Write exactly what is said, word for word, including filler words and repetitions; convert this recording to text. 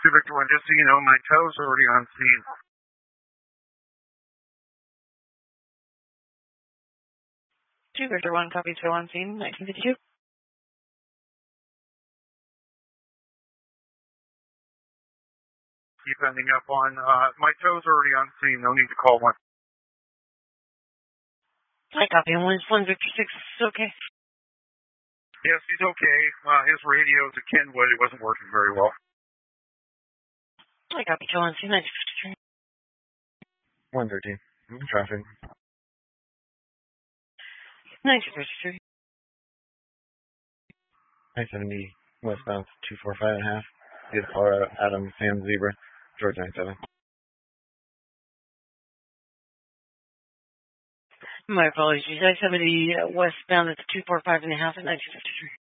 two Victor one, just so you know, my tow's already on scene. two Victor one, copy tow on scene, nineteen fifty-two. Keep ending up on, uh, my tow's already on scene, no need to call one. I copy, one Victor six, okay. Yes, he's okay. Uh, his radio's at Kenwood, it wasn't working very well. I copy, tow on scene, nineteen fifty-three. one thirteen, traffic. nineteen fifty-three. I seventy, westbound, two four five and a half. Get Colorado, Adam, Sam, Zebra, George nine seven. My apologies. I seventy uh, westbound at the two four five and a half at nineteen fifty-three.